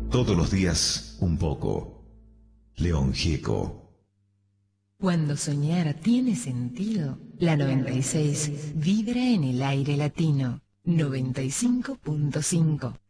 Todos los días un poco. León Gieco. Cuando soñar tiene sentido, la 96 vibra en el aire latino. 95.5.